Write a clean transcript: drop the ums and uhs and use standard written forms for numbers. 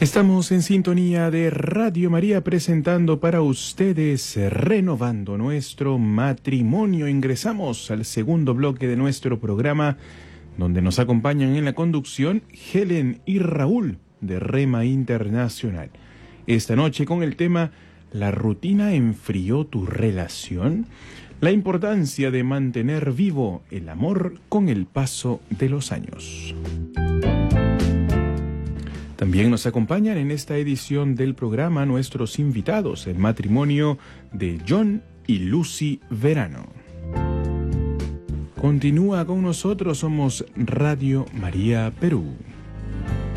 Estamos en sintonía de Radio María presentando para ustedes Renovando Nuestro Matrimonio. Ingresamos al segundo bloque de nuestro programa, donde nos acompañan en la conducción Helen y Raúl de Rema Internacional. Esta noche con el tema ¿La rutina enfrió tu relación? La importancia de mantener vivo el amor con el paso de los años. También nos acompañan en esta edición del programa nuestros invitados, el matrimonio de John y Lucy Verano. Continúa con nosotros, somos Radio María Perú.